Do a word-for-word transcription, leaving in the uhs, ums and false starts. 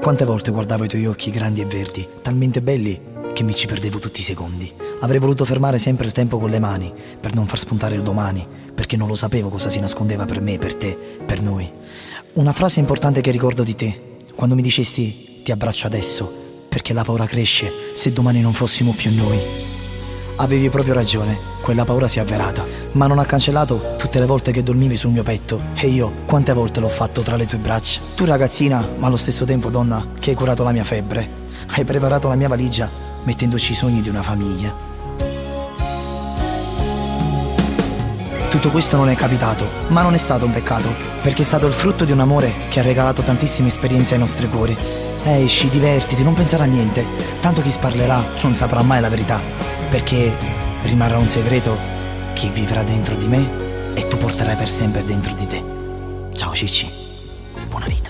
Quante volte guardavo i tuoi occhi grandi e verdi, talmente belli che mi ci perdevo tutti i secondi. Avrei voluto fermare sempre il tempo con le mani, per non far spuntare il domani, perché non lo sapevo cosa si nascondeva per me, per te, per noi. Una frase importante che ricordo di te, quando mi dicesti ti abbraccio adesso, perché la paura cresce se domani non fossimo più noi. Avevi proprio ragione, quella paura si è avverata, ma non ha cancellato tutte le volte che dormivi sul mio petto. E io, quante volte l'ho fatto tra le tue braccia. Tu ragazzina, ma allo stesso tempo donna, che hai curato la mia febbre. Hai preparato la mia valigia, mettendoci i sogni di una famiglia. Tutto questo non è capitato, ma non è stato un peccato, perché è stato il frutto di un amore che ha regalato tantissime esperienze ai nostri cuori. Esci, divertiti, non pensare a niente, tanto chi sparlerà non saprà mai la verità, perché rimarrà un segreto che vivrà dentro di me e tu porterai per sempre dentro di te. Ciao Cicci, buona vita.